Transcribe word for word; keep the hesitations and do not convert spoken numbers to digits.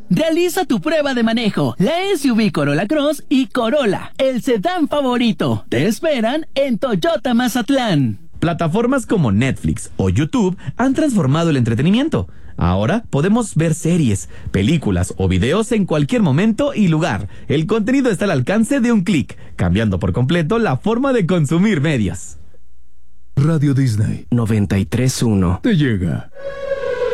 Realiza tu prueba de manejo. La S U V Corolla Cross y Corolla, el sedán favorito, te esperan en Toyota Mazatlán. Plataformas como Netflix o YouTube han transformado el entretenimiento. Ahora podemos ver series, películas o videos en cualquier momento y lugar. El contenido está al alcance de un clic, cambiando por completo la forma de consumir medios. Radio Disney noventa y tres punto uno te llega.